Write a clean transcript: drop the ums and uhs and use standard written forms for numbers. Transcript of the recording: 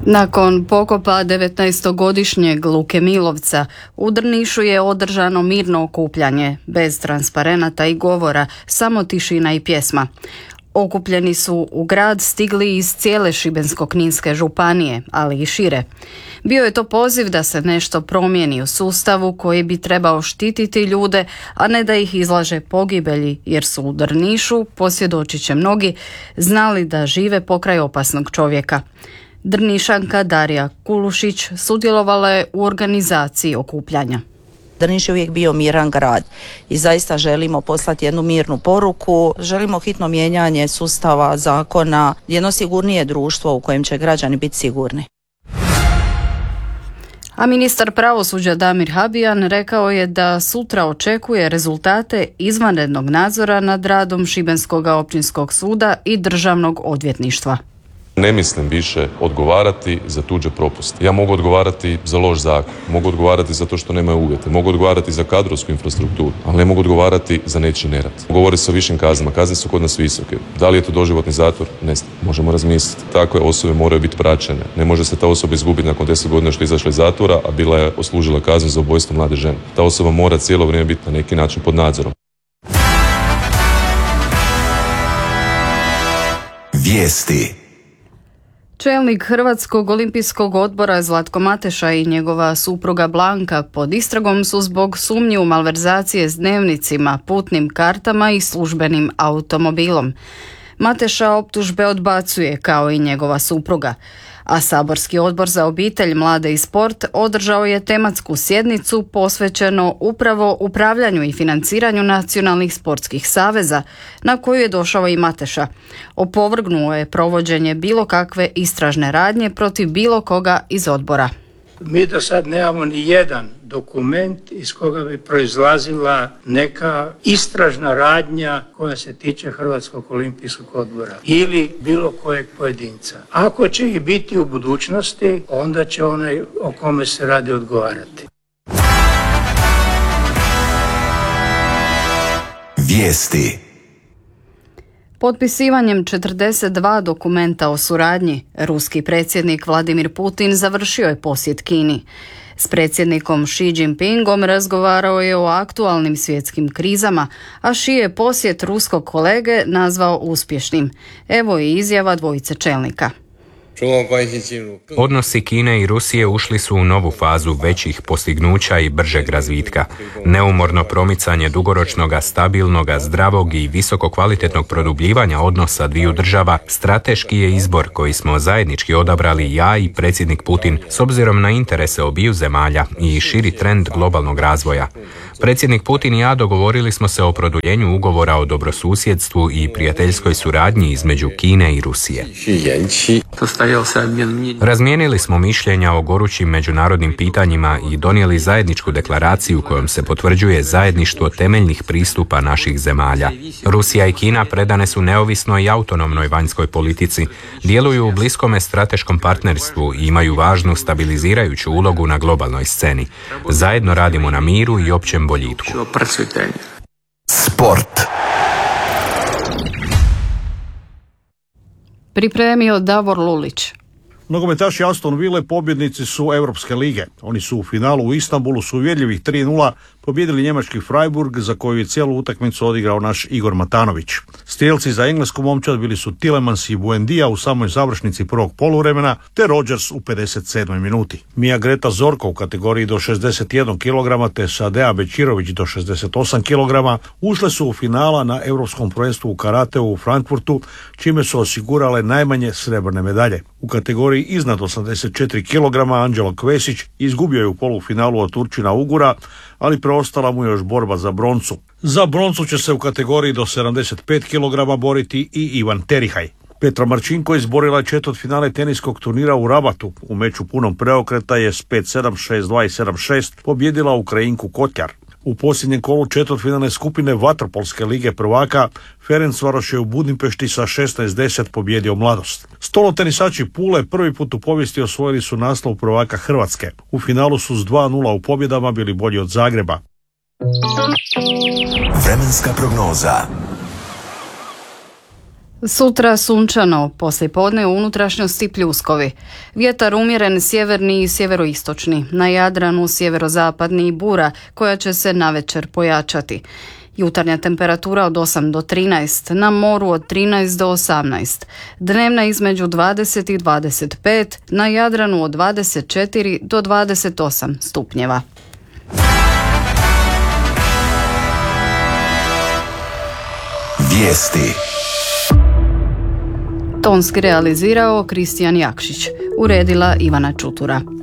Nakon pokopa 19-godišnjeg Luke Milovca, u Drnišu je održano mirno okupljanje, bez transparenata i govora, samo tišina i pjesma. Okupljeni su u grad stigli iz cijele Šibensko-kninske županije, ali i šire. Bio je to poziv da se nešto promijeni u sustavu koji bi trebao štititi ljude, a ne da ih izlaže pogibelji, jer su u Drnišu, posvjedočit će mnogi, znali da žive pokraj opasnog čovjeka. Drnišanka Darija Kulušić sudjelovala je u organizaciji okupljanja. Drniš je uvijek bio miran grad i zaista želimo poslati jednu mirnu poruku. Želimo hitno mijenjanje sustava, zakona, jedno sigurnije društvo u kojem će građani biti sigurni. A ministar pravosuđa Damir Habijan rekao je da sutra očekuje rezultate izvanrednog nadzora nad radom Šibenskog općinskog suda i državnog odvjetništva. Ne mislim više odgovarati za tuđe propuste. Ja mogu odgovarati za loš zakon, mogu odgovarati za to što nemaju uvjete, mogu odgovarati za kadrovsku infrastrukturu, ali ne mogu odgovarati za nečiji nerad. Govori se o višim kaznama, kazne su kod nas visoke. Da li je to doživotni zatvor? Ne znam, možemo razmisliti. Takve osobe moraju biti praćene. Ne može se ta osoba izgubiti nakon 10 godina što je izašla iz zatvora, a bila je odslužila kaznu za ubojstvo mlade žene. Ta osoba mora cijelo vrijeme biti na neki način pod nadzorom. Vijesti. Čelnik Hrvatskog olimpijskog odbora Zlatko Mateša i njegova supruga Blanka pod istragom su zbog sumnji u malverzacije s dnevnicima, putnim kartama i službenim automobilom. Mateša optužbe odbacuje kao i njegova supruga, a saborski odbor za obitelj, mlade i sport održao je tematsku sjednicu posvećeno upravo upravljanju i financiranju nacionalnih sportskih saveza, na koju je došao i Mateša. Opovrgnuo je provođenje bilo kakve istražne radnje protiv bilo koga iz odbora. Mi do sad nemamo ni jedan dokument iz koga bi proizlazila neka istražna radnja koja se tiče Hrvatskog olimpijskog odbora ili bilo kojeg pojedinca. Ako će ih biti u budućnosti, onda će onaj o kome se radi odgovarati. Vijesti. Potpisivanjem 42 dokumenta o suradnji, ruski predsjednik Vladimir Putin završio je posjet Kini. S predsjednikom Xi Jinpingom razgovarao je o aktualnim svjetskim krizama, a Xi je posjet ruskog kolege nazvao uspješnim. Evo i izjava dvojice čelnika. Odnosi Kine i Rusije ušli su u novu fazu većih postignuća i bržeg razvitka. Neumorno promicanje dugoročnog, stabilnog, zdravog i visoko kvalitetnog produbljivanja odnosa dviju država strateški je izbor koji smo zajednički odabrali ja i predsjednik Putin s obzirom na interese obiju zemalja i širi trend globalnog razvoja. Predsjednik Putin i ja dogovorili smo se o produljenju ugovora o dobrosusjedstvu i prijateljskoj suradnji između Kine i Rusije. Razmijenili smo mišljenja o gorućim međunarodnim pitanjima i donijeli zajedničku deklaraciju kojom se potvrđuje zajedništvo temeljnih pristupa naših zemalja. Rusija i Kina predane su neovisnoj i autonomnoj vanjskoj politici, djeluju u bliskome strateškom partnerstvu i imaju važnu stabilizirajuću ulogu na globalnoj sceni. Zajedno radimo na miru i općem boljitku. Sport. Pripremio Davor Lulić. Nogometaši Aston Ville pobjednici su Europske lige. Oni su u finalu u Istanbulu s uvjerljivih 3:0 pobjedili njemački Freiburg, za koju je cijelu utakmicu odigrao naš Igor Matanović. Strijelci za englesku momčad bili su Tielemans i Buendia u samoj završnici prvog poluvremena, te Rodgers u 57. minuti. Mia Greta Zorko u kategoriji do 61 kg te Sadea Bečirović do 68 kg ušle su u finala na Europskom prvenstvu u karateu u Frankfurtu, čime su osigurale najmanje srebrne medalje. U kategoriji iznad 84 kg Anđelo Kvesić izgubio je u polufinalu od Turčina Ugura, ali preostala mu još borba za broncu. Za broncu će se u kategoriji do 75 kg boriti i Ivan Terihaj. Petra Marčinko izborila četvrtfinale teniskog turnira u Rabatu. U meču punom preokreta je s 5-7, 6-2 i 7-6 pobjedila Ukrajinku Kotjar. U posljednjem kolu četvrtfinalne skupine Vaterpolske lige prvaka Ferencvaroš je u Budimpešti sa 16-10 pobjedio Mladost. Stolotenisači Pule prvi put u povijesti osvojili su naslov prvaka Hrvatske. U finalu su s 2:0 u pobjedama bili bolji od Zagreba. Vremenska prognoza. Sutra sunčano, poslijepodne u unutrašnjosti pljuskovi. Vjetar umjeren sjeverni i sjeveroistočni, na Jadranu sjeverozapadni i bura koja će se navečer pojačati. Jutarnja temperatura od 8 do 13, na moru od 13 do 18. Dnevna između 20 i 25, na Jadranu od 24 do 28 stupnjeva. Vijesti. Tonski realizirao Kristijan Jakšić, uredila Ivana Čutura.